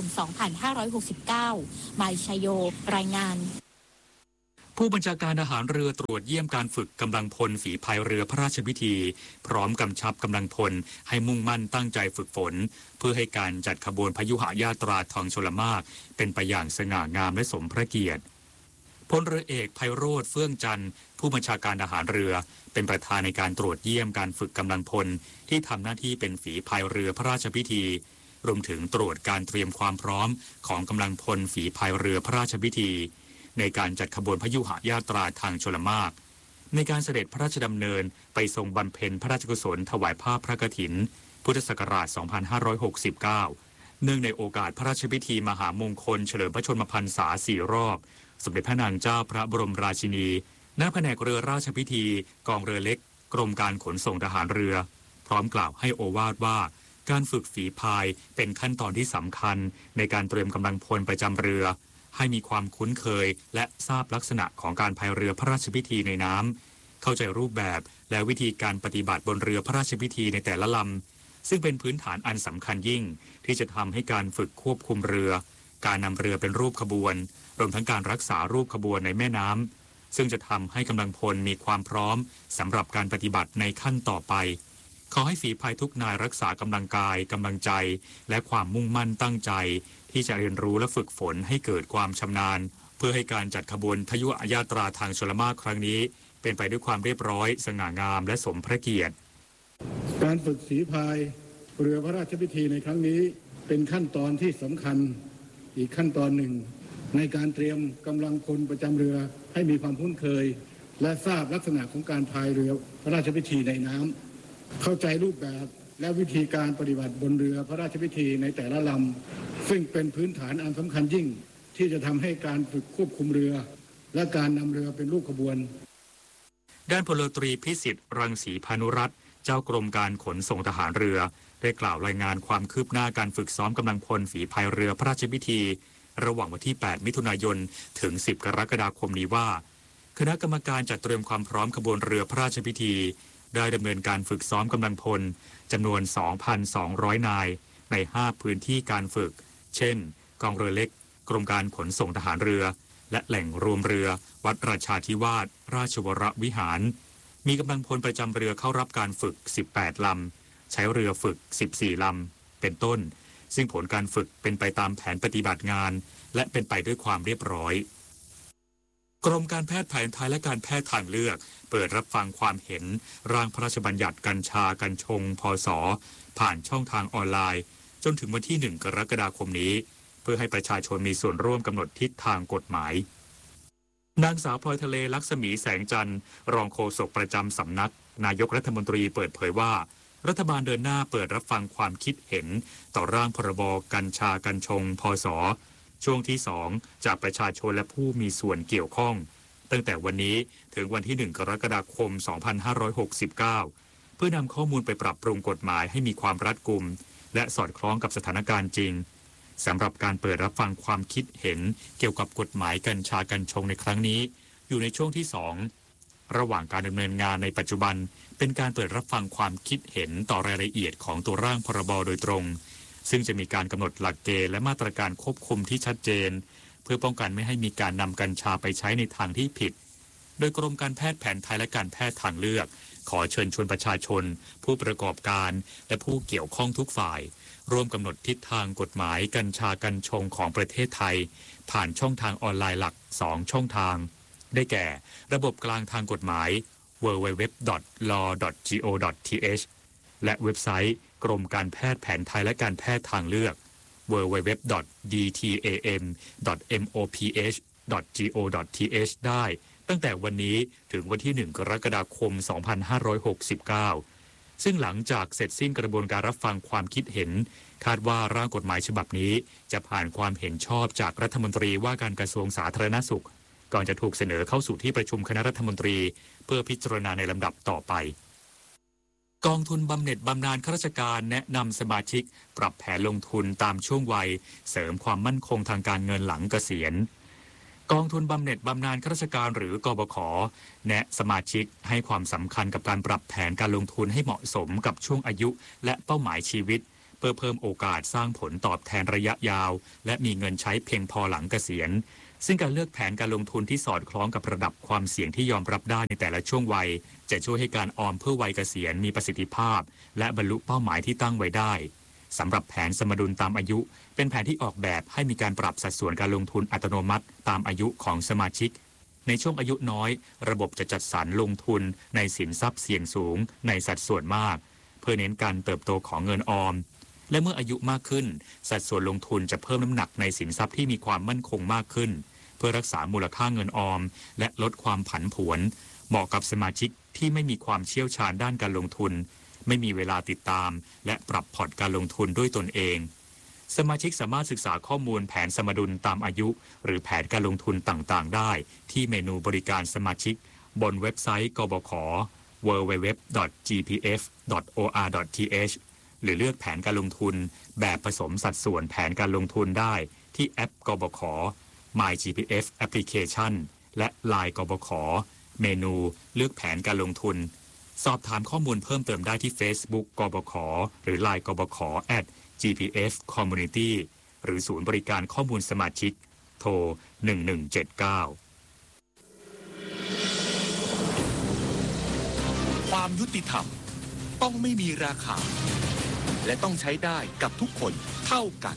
Speaker 14: 2569 มายชัยโยรายงาน
Speaker 1: ผู้บัญชาการทหารเรือตรวจเยี่ยมการฝึกกำลังพลฝีพายเรือพระราชพิธีพร้อมกำชับกำลังพลให้มุ่งมั่นตั้งใจฝึกฝนเพื่อให้การจัดขบวนพยุหญาตราทองชลมารเป็นไปอย่างสง่างามและสมพระเกียรติพลเรือเอกไพโรจน์เฟื่องจันทร์ผู้บัญชาการทหารเรือเป็นประธานในการตรวจเยี่ยมการฝึกกำลังพลที่ทำหน้าที่เป็นฝีพายเรือพระราชพิธีรวมถึงตรวจการเตรียมความพร้อมของกำลังพลฝีพายเรือพระราชพิธีในการจัดขบวนพยุหญาตราทางชลมารในการเสด็จพระราชดำเนินไปทรงบำเพ็ญพระราชกุศลถวายผ้าพระกฐินพุทธศักราช 2569 เนื่องในโอกาสพระราชพิธีมหามงคลเฉลิมพระชนมพรรษา4 รอบสมเด็จพระนางเจ้าพระบรมราชินีณแผนกเรือราชพิธีกองเรือเล็กกรมการขนส่งทหารเรือพร้อมกล่าวให้โอวาทว่าการฝึกฝีพายเป็นขั้นตอนที่สำคัญในการเตรียมกำลังพลประจำเรือให้มีความคุ้นเคยและทราบลักษณะของการพายเรือพระราชพิธีในน้ำเข้าใจรูปแบบและวิธีการปฏิบัติบนเรือพระราชพิธีในแต่ละลำซึ่งเป็นพื้นฐานอันสำคัญยิ่งที่จะทำให้การฝึกควบคุมเรือการนำเรือเป็นรูปขบวนรวมทั้งการรักษารูปขบวนในแม่น้ำซึ่งจะทำให้กำลังพลมีความพร้อมสำหรับการปฏิบัติในขั้นต่อไปขอให้ฝีพายทุกนายรักษากำลังกายกำลังใจและความมุ่งมั่นตั้งใจที่จะเรียนรู้และฝึกฝนให้เกิดความชำนาญเพื่อให้การจัดขบวนทยุญาตราทางชลมารครั้งนี้เป็นไปด้วยความเรียบร้อยสง่างามและสมพระเกียรติ
Speaker 15: การฝึกฝีพายเรือพระราชพิธีในครั้งนี้เป็นขั้นตอนที่สำคัญอีกขั้นตอนหนึ่งในการเตรียมกำลังพลประจำเรือให้มีความคุ้นเคยและทราบลักษณะของการพายเรือพระราชพิธีในน้ำเข้าใจรูปแบบและวิธีการปฏิบัติบนเรือพระราชพิธีในแต่ละลำซึ่งเป็นพื้นฐานอันสำคัญยิ่งที่จะทำให้การฝึกควบคุมเรือและการนำเรือเป็นลูกขบวน
Speaker 1: ด้านพลตรีพิสิทธิ์รังสีพานุรัตน์เจ้ากรมการขนส่งทหารเรือได้กล่าวรายงานความคืบหน้าการฝึกซ้อมกำลังพลฝีพายเรือพระราชพิธีระหว่างวันที่ 8 มิถุนายนถึง 10 กรกฎาคมนี้ว่าคณะกรรมการจัดเตรียมความพร้อมขบวนเรือพระราชพิธีได้ดำเนินการฝึกซ้อมกำลังพลจำนวน 2,200 นายใน 5 พื้นที่การฝึกเช่นกองเรือเล็กกรมการขนส่งทหารเรือและแหล่งรวมเรือวัดราชาธิวาสราชวรวิหารมีกำลังพลประจำเรือเข้ารับการฝึก 18 ลำใช้เรือฝึก 14 ลำเป็นต้นซึ่งผลการฝึกเป็นไปตามแผนปฏิบัติงานและเป็นไปด้วยความเรียบร้อยกรมการแพทย์แผนไทยและการแพทย์ทางเลือกเปิดรับฟังความเห็นร่างพระราชบัญญัติกัญชากัญชงพ.ศ.ผ่านช่องทางออนไลน์จนถึงวันที่ 1 กรกฎาคมนี้เพื่อให้ประชาชนมีส่วนร่วมกำหนดทิศทางกฎหมายนางสาวพลอยทะเลลักษมีแสงจันทร์รองโฆษกประจำสำนักนายกรัฐมนตรีเปิดเผยว่ารัฐบาลเดินหน้าเปิดรับฟังความคิดเห็นต่อร่างพรบกัญชากัญชงพ.ศ.ช่วงที่ 2จากประชาชนและผู้มีส่วนเกี่ยวข้องตั้งแต่วันนี้ถึงวันที่ 1 กรกฎาคม 2569 เพื่อนำข้อมูลไปปรับปรุงกฎหมายให้มีความรัดกุมและสอดคล้องกับสถานการณ์จริงสำหรับการเปิดรับฟังความคิดเห็นเกี่ยวกับกฎหมายกัญชากัญชงในครั้งนี้อยู่ในช่วงที่ 2ระหว่างการดำเนินงานในปัจจุบันเป็นการเปิดรับฟังความคิดเห็นต่อรายละเอียดของตัวร่างพรบโดยตรงซึ่งจะมีการกำหนดหลักเกณฑ์และมาตรการควบคุมที่ชัดเจนเพื่อป้องกันไม่ให้มีการนำกัญชาไปใช้ในทางที่ผิดโดยกรมการแพทย์แผนไทยและการแพทย์ทางเลือกขอเชิญชวนประชาชนผู้ประกอบการและผู้เกี่ยวข้องทุกฝ่ายร่วมกำหนดทิศทางกฎหมายกัญชากัญชงของประเทศไทยผ่านช่องทางออนไลน์หลัก 2 ช่องทางได้แก่ระบบกลางทางกฎหมาย www.law.go.th และเว็บไซต์กรมการแพทย์แผนไทยและการแพทย์ทางเลือก www.dtam.moph.go.th ได้ตั้งแต่วันนี้ถึงวันที่ 1 กรกฎาคม 2569 ซึ่งหลังจากเสร็จสิ้นกระบวนการรับฟังความคิดเห็นคาดว่าร่างกฎหมายฉบับนี้จะผ่านความเห็นชอบจากรัฐมนตรีว่าการกระทรวงสาธารณสุขก่อนจะถูกเสนอเข้าสู่ที่ประชุมคณะรัฐมนตรีเพื่อพิจารณาในลำดับต่อไปกองทุนบำเหน็จบำนาญข้าราชการแนะนำสมาชิกปรับแผนลงทุนตามช่วงวัยเสริมความมั่นคงทางการเงินหลังเกษียณกองทุนบำเหน็จบำนาญข้าราชการหรือกบข.แนะสมาชิกให้ความสำคัญกับการปรับแผนการลงทุนให้เหมาะสมกับช่วงอายุและเป้าหมายชีวิตเพื่อเพิ่มโอกาสสร้างผลตอบแทนระยะยาวและมีเงินใช้เพียงพอหลังเกษียณซึ่งการเลือกแผนการลงทุนที่สอดคล้องกับระดับความเสี่ยงที่ยอมรับได้ในแต่ละช่วงวัยจะช่วยให้การออมเพื่อวัยเกษียณมีประสิทธิภาพและบรรลุเป้าหมายที่ตั้งไว้ได้สำหรับแผนสมดุลตามอายุเป็นแผนที่ออกแบบให้มีการปรับสัดส่วนการลงทุนอัตโนมัติตามอายุของสมาชิกในช่วงอายุน้อยระบบจะจัดสรรลงทุนในสินทรัพย์เสี่ยงสูงในสัดส่วนมากเพื่อเน้นการเติบโตของเงินออมและเมื่ออายุมากขึ้นสัดส่วนลงทุนจะเพิ่มน้ำหนักในสินทรัพย์ที่มีความมั่นคงมากขึ้นเพื่อรักษามูลค่าเงินออมและลดความผันผวนเหมาะกับสมาชิกที่ไม่มีความเชี่ยวชาญด้านการลงทุนไม่มีเวลาติดตามและปรับพอร์ตการลงทุนด้วยตนเองสมาชิกสามารถศึกษาข้อมูลแผนสมดุลตามอายุหรือแผนการลงทุนต่างๆได้ที่เมนูบริการสมาชิกบนเว็บไซต์กบข. www.gpf.or.th หรือเลือกแผนการลงทุนแบบผสมสัดส่วนแผนการลงทุนได้ที่แอปกบข. MyGPF Application และ LINE กบข.เมนูเลือกแผนการลงทุนสอบถามข้อมูลเพิ่มเติมได้ที่ Facebook กบข.หรือ LINE กบข. @GPF Community หรือศูนย์บริการข้อมูลสมาชิกโทร 1179
Speaker 16: ความยุติธรรมต้องไม่มีราคาและต้องใช้ได้กับทุกคนเท่ากัน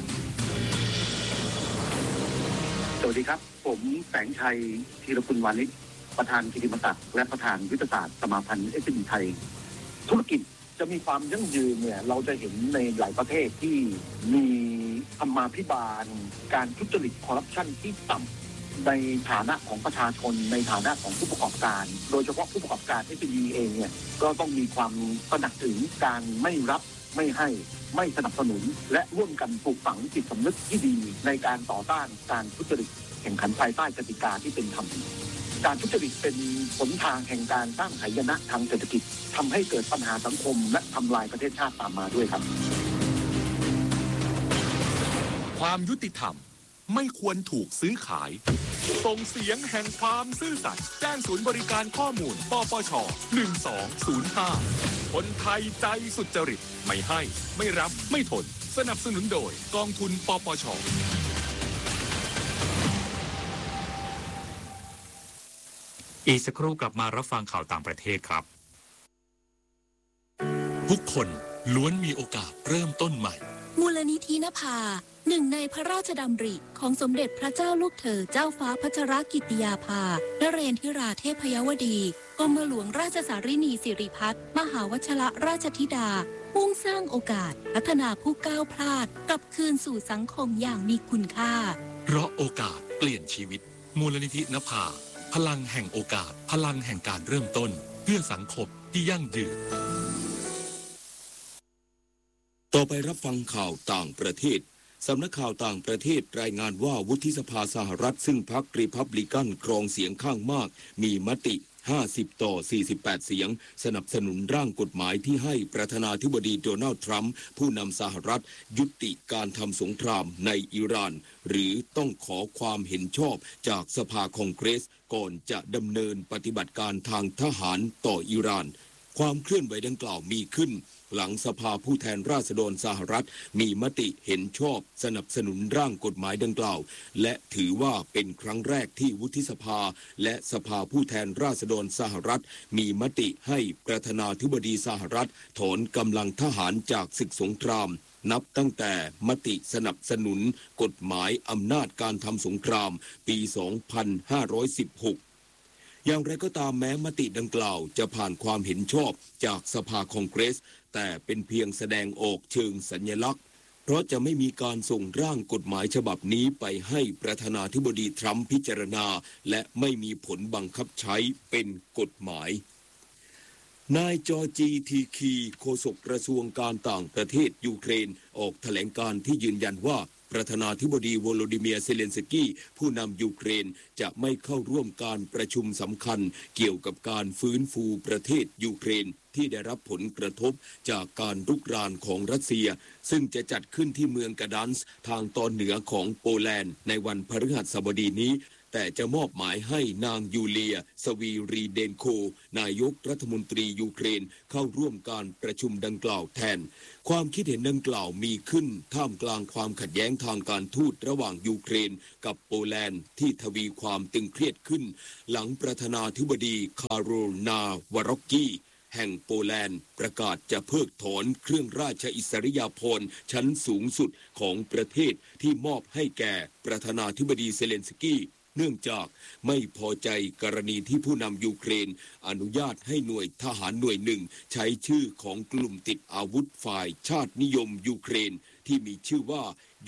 Speaker 17: สวัสดีครับผมแสงชัยธีรกุลวานิชประธานกิติมศักดิ์และประธานยุทธศาสตร์สมาพันธ์ SME ไทยธุรกิจจะมีความยั่งยืนเนี่ยเราจะเห็นในหลายประเทศที่มีธรรมาภิบาลการทุจริตคอร์รัปชันที่ต่ำในฐานะของประชาชนในฐานะของผู้ประกอบการโดยเฉพาะผู้ประกอบการ SME เองเนี่ยก็ต้องมีความตระหนักถึงการไม่รับไม่ให้ไม่สนับสนุนและร่วมกันปลูกฝังจิตสำนึกที่ดีในการต่อต้านการทุจริตแข่งขันภายใต้กติกาที่เป็นธรรมการทุจริตเป็นหนทางแห่งการสร้างหายนะทางเศรษฐกิจทำให้เกิดปัญหาสังคมและทำลายประเทศชาติตามมาด้วยครับ
Speaker 16: ความยุติธรรมไม่ควรถูกซื้อขายส่งเสียงแห่งความซื่อสัตย์แจ้งศูนย์บริการข้อมูลปปช1205คนไทยใจสุจริตไม่ให้ไม่รับไม่ทนสนับสนุนโดยกองทุนปปช.
Speaker 1: อีกสักครู่กลับมารับฟังข่าวต่างประเทศครับ
Speaker 13: ทุกคนล้วนมีโอกาสเริ่มต้นใหม่
Speaker 18: มูลนิธินภาหนึ่งในพระราชดำริของสมเด็จพระเจ้าลูกเธอเจ้าฟ้าพัชรกิติยาภานเรนทิราเทพยวดีกรมหลวงราชสารินีสิริพัฒน์มหาวชรราชธิดามุ่งสร้างโอกาสพัฒนาผู้ก้าวพลาดกลับคืนสู่สังคมอย่างมีคุณค่า
Speaker 13: เพราะโอกาสเปลี่ยนชีวิตมูลนิธินภาพลังแห่งโอกาสพลังแห่งการเริ่มต้นเพื่อสังคมที่ยั่งยืน
Speaker 2: ต่อไปรับฟังข่าวต่างประเทศสำนักข่าวต่างประเทศรายงานว่าวุฒิสภาสหรัฐซึ่งพรรครีพับลิกันครองเสียงข้างมากมีมติ50 ต่อ 48 เสียงสนับสนุนร่างกฎหมายที่ให้ประธานาธิบดีโดนัลด์ทรัมป์ผู้นำสหรัฐยุติการทำสงครามในอิหร่านหรือต้องขอความเห็นชอบจากสภาคองเกรสก่อนจะดำเนินปฏิบัติการทางทหารต่ออิหร่านความเคลื่อนไหวดังกล่าวมีขึ้นหลังสภาผู้แทนราษฎรสหรัฐมีมติเห็นชอบสนับสนุนร่างกฎหมายดังกล่าวและถือว่าเป็นครั้งแรกที่วุฒิสภาและสภาผู้แทนราษฎรสหรัฐมีมติให้ประธานาธิบดีสหรัฐถอนกำลังทหารจากศึกสงครามนับตั้งแต่มติสนับสนุนกฎหมายอำนาจการทำสงครามปี 2516อย่างไรก็ตามแม้มติดังกล่าวจะผ่านความเห็นชอบจากสภาคองเกรสแต่เป็นเพียงแสดงออกเชิงสัญลักษณ์เพราะจะไม่มีการส่งร่างกฎหมายฉบับนี้ไปให้ประธานาธิบดีทรัมป์พิจารณาและไม่มีผลบังคับใช้เป็นกฎหมายนายจอร์จีทีคีโฆษกกระทรวงการต่างประเทศยูเครนออกแถลงการณ์ที่ยืนยันว่าประธานาธิบดีโวโลดิเมียร์เซเลนสกี้ผู้นำยูเครนจะไม่เข้าร่วมการประชุมสำคัญเกี่ยวกับการฟื้นฟูประเทศยูเครนที่ได้รับผลกระทบจากการรุกรานของรัสเซียซึ่งจะจัดขึ้นที่เมืองกาดันส์ทางตอนเหนือของโปแลนด์ในวันพฤหัสบดีนี้แต่จะมอบหมายให้นางยูเลียสวีรีเดนโคนายกรัฐมนตรียูเครนเข้าร่วมการประชุมดังกล่าวแทนความคิดเห็นดังกล่าวมีขึ้นท่ามกลางความขัดแย้งทางการทูตระหว่างยูเครนกับโปแลนด์ที่ทวีความตึงเครียดขึ้นหลังประธานาธิบดีคาโรลนาวารอกกี้แห่งโปแลนด์ประกาศจะเพิกถอนเครื่องราชอิสริยาภรณ์ชั้นสูงสุดของประเทศที่มอบให้แก่ประธานาธิบดีเซเลนสกี้เนื่องจากไม่พอใจกรณีที่ผู้นำยูเครนอนุญาตให้หน่วยทหารหน่วยหนึ่งใช้ชื่อของกลุ่มติดอาวุธฝ่ายชาตินิยมยูเครนที่มีชื่อว่า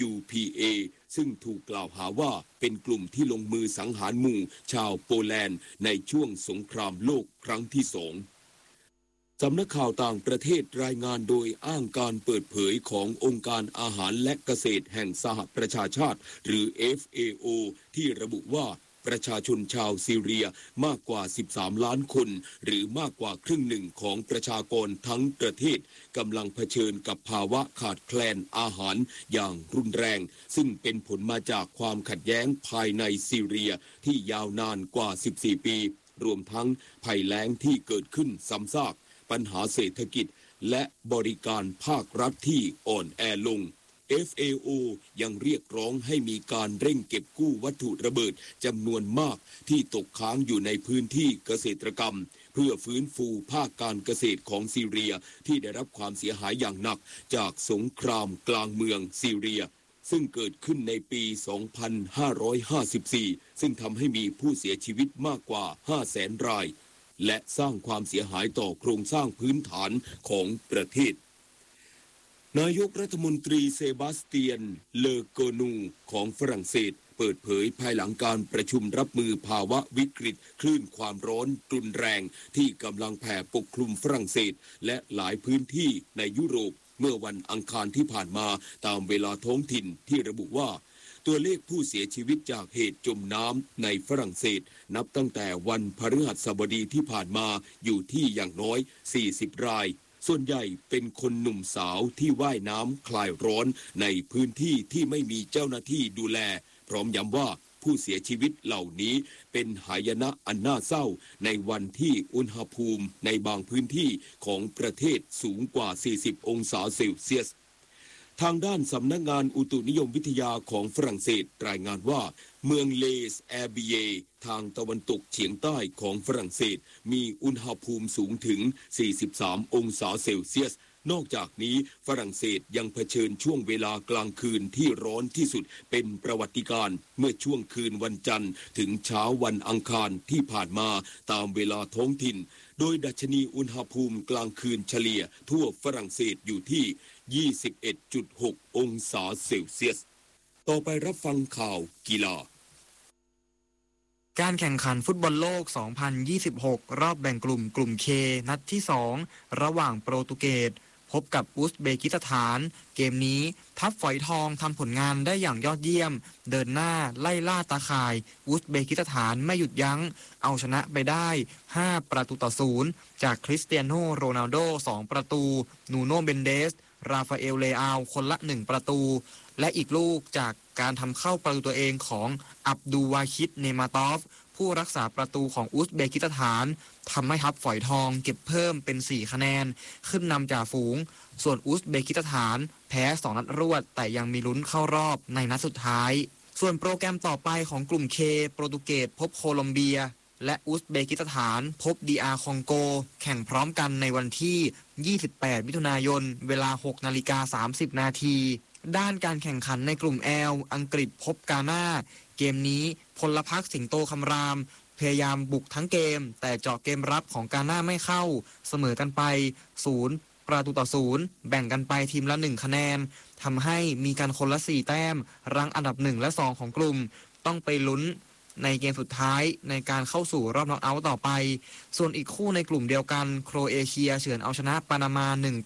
Speaker 2: UPA ซึ่งถูกกล่าวหาว่าเป็นกลุ่มที่ลงมือสังหารหมู่ชาวโปแลนด์ในช่วงสงครามโลกครั้งที่ 2สำนักข่าวต่างประเทศรายงานโดยอ้างการเปิดเผยขององค์การอาหารและเกษตรแห่งสหประชาชาติหรือ FAO ที่ระบุว่าประชาชนชาวซีเรียมากกว่า13ล้านคนหรือมากกว่าครึ่งหนึ่งของประชากรทั้งประเทศกำลังเผชิญกับภาวะขาดแคลนอาหารอย่างรุนแรงซึ่งเป็นผลมาจากความขัดแย้งภายในซีเรียที่ยาวนานกว่า14ปีรวมทั้งภัยแล้งที่เกิดขึ้นซ้ำซากปัญหาเศรษฐกิจและบริการภาครัฐที่อ่อนแอลง FAO ยังเรียกร้องให้มีการเร่งเก็บกู้วัตถุระเบิดจำนวนมากที่ตกค้างอยู่ในพื้นที่เกษตรกรรมเพื่อฟื้นฟูภาคการเกษตรของซีเรียที่ได้รับความเสียหายอย่างหนักจากสงครามกลางเมืองซีเรียซึ่งเกิดขึ้นในปี 2554 ซึ่งทำให้มีผู้เสียชีวิตมากกว่า 500,000 รายและสร้างความเสียหายต่อโครงสร้างพื้นฐานของประเทศนายกรัฐมนตรีเซบาสเตียนเลอโกนูของฝรั่งเศสเปิดเผยภายหลังการประชุมรับมือภาวะวิกฤตคลื่นความร้อนรุนแรงที่กำลังแผ่ปกคลุมฝรั่งเศสและหลายพื้นที่ในยุโรปเมื่อวันอังคารที่ผ่านมาตามเวลาท้องถิ่นที่ระบุว่าตัวเลขผู้เสียชีวิตจากเหตุจมน้ำในฝรั่งเศสนับตั้งแต่วันพฤหัสบดีที่ผ่านมาอยู่ที่อย่างน้อย40 รายส่วนใหญ่เป็นคนหนุ่มสาวที่ว่ายน้ำคลายร้อนในพื้นที่ที่ไม่มีเจ้าหน้าที่ดูแลพร้อมย้ำว่าผู้เสียชีวิตเหล่านี้เป็นหายนะอันน่าเศร้าในวันที่อุณหภูมิในบางพื้นที่ของประเทศสูงกว่า40 องศาเซลเซียสทางด้านสำนักงานอุตุนิยมวิทยาของฝรั่งเศสรายงานว่าเมืองเลสแอร์บิเยทางตะวันตกเฉียงใต้ของฝรั่งเศสมีอุณหภูมิสูงถึง43 องศาเซลเซียสนอกจากนี้ฝรั่งเศสยังเผชิญช่วงเวลากลางคืนที่ร้อนที่สุดเป็นประวัติการณ์เมื่อช่วงคืนวันจันทร์ถึงเช้าวันอังคารที่ผ่านมาตามเวลาท้องถิ่นโดยดัชนีอุณหภูมิกลางคืนเฉลี่ยทั่วฝรั่งเศสอยู่ที่ 21.6 องศาเซลเซียสต่อไปรับฟังข่าวกีฬา
Speaker 19: การแข่งขันฟุตบอลโลก 2026 รอบแบ่งกลุ่ม K นัดที่ 2 ระหว่างโปรตุเกสพบกับอุซเบกิสถานเกมนี้ทัพฝอยทองทำผลงานได้อย่างยอดเยี่ยมเดินหน้าไล่ล่าตาข่ายอุซเบกิสถานไม่หยุดยั้งเอาชนะไปได้5-0จากคริสเตียโนโรนัลโด2ประตูนูโนเบนเดสราฟาเอลเลอาคนละ1ประตูและอีกลูกจากการทำเข้าประตูตัวเองของอับดูวาคิดเนมาตอฟผู้รักษาประตูของอุซเบกิสถานทำให้ทัพฝอยทองเก็บเพิ่มเป็น4คะแนนขึ้นนำจ่าฝูงส่วนอุซเบกิสถานแพ้2นัดรวดแต่ยังมีลุ้นเข้ารอบในนัดสุดท้ายส่วนโปรแกรมต่อไปของกลุ่ม K โปรตุเกสพบโคลอมเบียและอุซเบกิสถานพบDRคองโกแข่งพร้อมกันในวันที่28มิถุนายนเวลา 6:30 นาทีด้านการแข่งขันในกลุ่ม L อังกฤษพบกาน่าเกมนี้พลพรรคสิงโตคำรามพยายามบุกทั้งเกมแต่เจาะเกมรับของกาน่าไม่เข้าเสมอกันไป0-0แบ่งกันไปทีมละ1คะแนนทำให้มีกันคนละ4แต้มรั้งอันดับ1และ2ของกลุ่มต้องไปลุ้นในเกมสุดท้ายในการเข้าสู่รอบน็อกเอาท์ต่อไปส่วนอีกคู่ในกลุ่มเดียวกันโครเอเชียเฉือนเอาชนะปานามา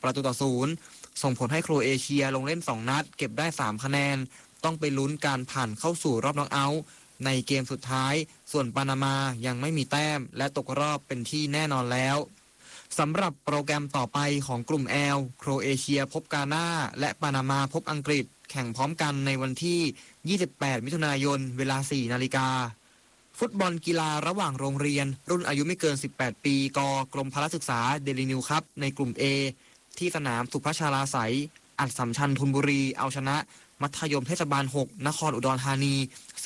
Speaker 19: 1-0ส่งผลให้โครเอเชียลงเล่น2นัดเก็บได้3คะแนนต้องไปลุ้นการผ่านเข้าสู่รอบน็อกเอาท์ในเกมสุดท้ายส่วนปานามายังไม่มีแต้มและตกรอบเป็นที่แน่นอนแล้วสำหรับโปรแกรมต่อไปของกลุ่ม L โครเอเชียพบกาน่าและปานามาพบอังกฤษแข่งพร้อมกันในวันที่28มิถุนายนเวลา 4 นาฬิกาฟุตบอลกีฬาระหว่างโรงเรียนรุ่นอายุไม่เกิน18ปีกรมพละศึกษาเดลินิวครับในกลุ่ม A ที่สนามสุพัชราไสยอัสสัมชัญธนบุรีเอาชนะมัธยมเทศบาล6นครอุดรธานี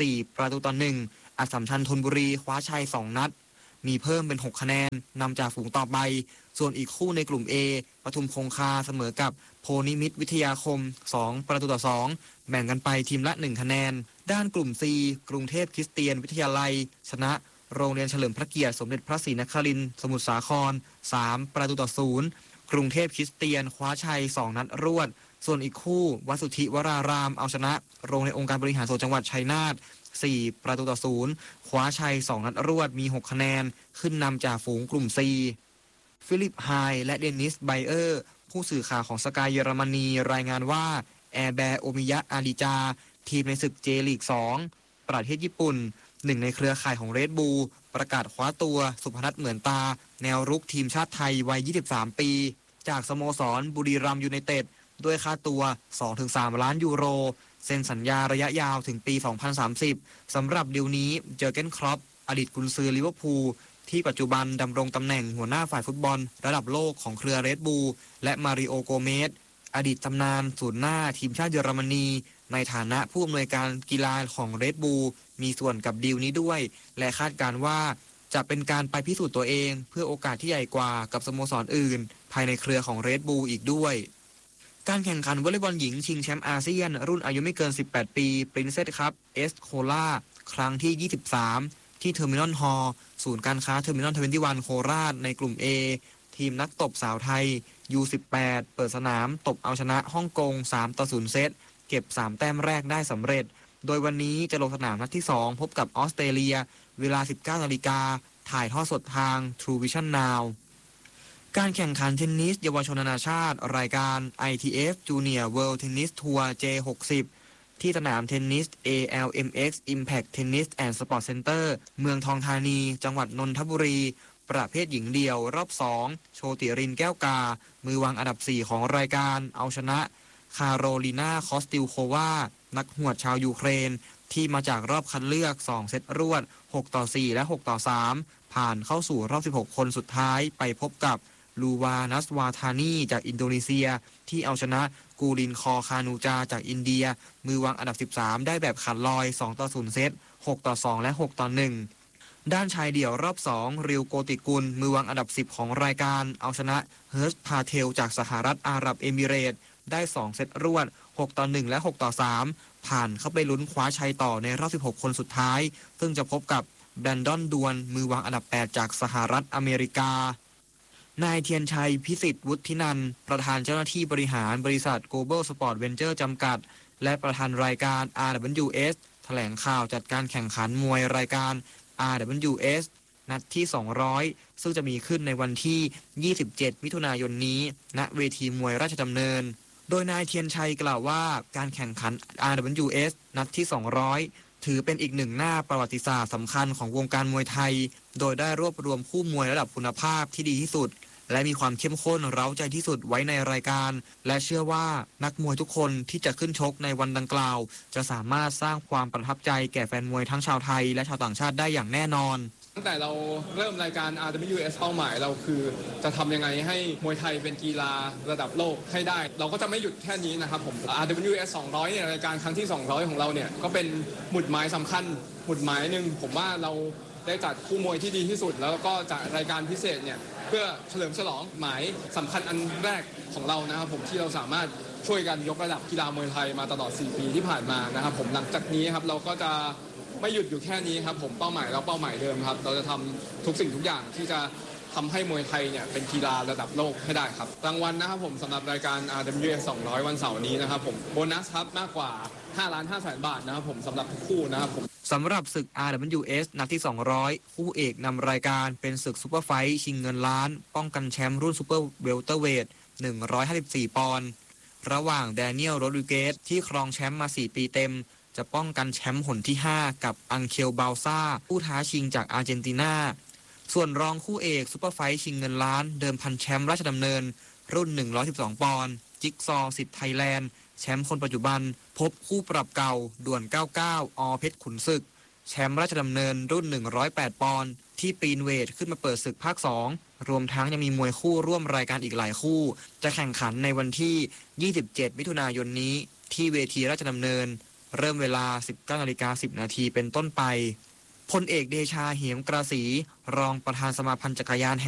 Speaker 19: 4-1อัสสัมชัญธนบุรีคว้าชัย2นัดมีเพิ่มเป็น6คะแนนนำจากฝูงต่อไปส่วนอีกคู่ในกลุ่ม A ปทุมคงคาเสมอกับโพนิมิตรวิทยาคม2-2แบ่งกันไปทีมละ1คะแนนด้านกลุ่ม C กรุงเทพคริสเตียนวิทยาลัยชนะโรงเรียนเฉลิมพระเกียรติสมเด็จพระศรีนครินทร์สมุทรสาคร3-0กรุงเทพคริสเตียนคว้าชัย2นัดรวดส่วนอีกคู่วัดสุทธิวรารามเอาชนะโรงเรียนองค์การบริหารส่วนจังหวัดชัยนาท4-0คว้าชัย2นัดรวดมี6คะแนนขึ้นนำจากฝูงกลุ่ม C ฟิลิปไฮและเดนิสไบเออร์ผู้สื่อข่าวของสกายเยอรมนีรายงานว่าแอร์แบร์โอมิยะอาริจาทีมในศึกเจลีก2ประเทศญี่ปุ่นหนึ่งในเครือข่ายของเรดบูลประกาศคว้าตัวสุพนัทเหมือนตาแนวรุกทีมชาติไทยวัย23ปีจากสโมสรบุรีรัมย์ยูไนเต็ดด้วยค่าตัว 2-3 ล้านยูโรเซ็นสัญญาระยะยาวถึงปี 2030 สำหรับดีลนี้เจอร์เก้นคล็อปอดีตกุนซือลิเวอร์พูลที่ปัจจุบันดำรงตำแหน่งหัวหน้าฝ่ายฟุตบอลระดับโลกของเครือเรดบูลและมาริโอโกเมสอดีตตำนานศูนย์หน้าทีมชาติเยอรมนีในฐานะผู้อำนวยการกีฬาของเรดบูลมีส่วนกับดีลนี้ด้วยและคาดการว่าจะเป็นการไปพิสูจน์ตัวเองเพื่อโอกาสที่ใหญ่กว่ากับสโมสรอื่นภายในเครือของ Red Bull อีกด้วยการแข่งขันวอลเลย์บอลหญิงชิงแชมป์อาเซียนรุ่นอายุไม่เกิน18ปี Princess Cup เอสโคลาครั้งที่23ที่เทอร์มินอลฮอลล์ศูนย์การค้าเทอร์มินอล21โคราชในกลุ่ม A ทีมนักตบสาวไทย U18 เปิดสนามตบเอาชนะฮ่องกง3-0 เซตเก็บ3แต้มแรกได้สำเร็จโดยวันนี้จะลงสนามนัดที่2พบกับออสเตรเลียเวลา 19 นาฬิกาถ่ายทอดสดทาง True Vision Now การแข่งขันเทนนิสเยาวชนนานาชาติรายการ ITF Junior World Tennis Tour J60 ที่สนามเทนนิส ALMX Impact Tennis and Sport Center เมืองทองธานีจังหวัดนนทบุรีประเภทหญิงเดี่ยวรอบ2โชติรินแก้วกามือวางอันดับ4ของรายการเอาชนะคาโรลีนาคอสติลโควานักหวดชาวยูเครนที่มาจากรอบคัดเลือก2เซตรวด6-4และ6-3ผ่านเข้าสู่รอบ16คนสุดท้ายไปพบกับลูวานัสวาธานีจากอินโดนีเซียที่เอาชนะกูรินคอคานูจาจากอินเดียมือวางอันดับ13ได้แบบขาดลอย2-0 เซต6-2และ6-1ด้านชายเดี่ยวรอบ2ริวโกติกุลมือวางอันดับ10ของรายการเอาชนะเฮิร์สพาเทลจากสหรัฐอาหรับเอมิเรตส์ได้2เซตรวด6-1และ6-3ผ่านเข้าไปลุ้นคว้าชัยต่อในรอบ16คนสุดท้ายซึ่งจะพบกับแบรนดอนดวนมือวางอันดับ8จากสหรัฐอเมริกานายเทียนชัยพิสิทธิ์วุฒินันท์ประธานเจ้าหน้าที่บริหารบริษัท Global Sport Venture จำกัดและประธานรายการ RWS แถลงข่าวจัดการแข่งขันมวยรายการ RWS นัดที่200ซึ่งจะมีขึ้นในวันที่27มิถุนายนนี้ณเวทีมวยราชดำเนินโดยนายเทียนชัยกล่าวว่าการแข่งขัน RWS นัดที่200ถือเป็นอีกหนึ่งหน้าประวัติศาสตร์สำคัญของวงการมวยไทยโดยได้รวบรวมคู่มวยระดับคุณภาพที่ดีที่สุดและมีความเข้มข้นเร้าใจที่สุดไว้ในรายการและเชื่อว่านักมวยทุกคนที่จะขึ้นชกในวันดังกล่าวจะสามารถสร้างความประทับใจแก่แฟนมวยทั้งชาวไทยและชาวต่างชาติได้อย่างแน่นอน
Speaker 20: ตั้งแต่เราเริ่มรายการ RWS เป้าหมายเราคือจะทำยังไงให้มวยไทยเป็นกีฬาระดับโลกให้ได้เราก็จะไม่หยุดแค่นี้นะครับผม RWS 200เนี่ยรายการครั้งที่200ของเราเนี่ยก็เป็นหมุดหมายสำคัญหมุดหมายหนึ่งผมว่าเราได้จัดคู่มวยที่ดีที่สุดแล้วก็จัดรายการพิเศษเนี่ยเพื่อเฉลิมฉลองหมายสำคัญอันแรกของเรานะครับผมที่เราสามารถช่วยกันยกระดับกีฬามวยไทยมาตลอด4ปีที่ผ่านมานะครับผมหลังจากนี้ครับเราก็จะไม่หยุดอยู่แค่นี้ครับผมเป้าหมายเราเป้าหมายเดิมครับเราจะทำทุกสิ่งทุกอย่างที่จะทำให้มวยไทยเนี่ยเป็นกีฬาระดับโลกให้ได้ครับรางวัลนะครับผมสำหรับรายการ RWS 200วันเสาร์นี้นะครับผมโบนัสครับมากกว่า5,500,000 บาทนะครับผมสำหรับทุกคู่นะครับผม
Speaker 19: สำหรับศึก RWS นัดที่200คู่เอกนำรายการเป็นศึกซุปเปอร์ไฟท์ชิงเงินล้านป้องกันแชมป์รุ่นซุปเปอร์เวลเตอร์เวท154ปอนด์ระหว่างแดเนียลโรดริเกสที่ครองแชมป์มา4ปีเต็มจะป้องกันแชมป์หนที่5กับอังเคลบาลซ่าผู้ท้าชิงจากอาร์เจนตินาส่วนรองคู่เอกซุปเปอร์ไฟท์ชิงเงินล้านเดิมพันแชมป์ราชดำเนินรุ่น112ปอนด์จิ๊กซอสิทธิ์ไทยแลนด์แชมป์คนปัจจุบันพบคู่ปรับเก่าด่วน99อเพชรขุนศึกแชมป์ราชดำเนินรุ่น108ปอนด์ที่ปีนเวทขึ้นมาเปิดศึกภาค2รวมทั้งยังมีมวยคู่ร่วมรายการอีกหลายคู่จะแข่งขันในวันที่27มิถุนายนนี้ที่เวทีราชดำเนินเริ่มเวลา 19:10 นาทีเป็นต้นไปพลเอกเดชาเหมกระศรีรองประธานสมาพันธ์จักรยาน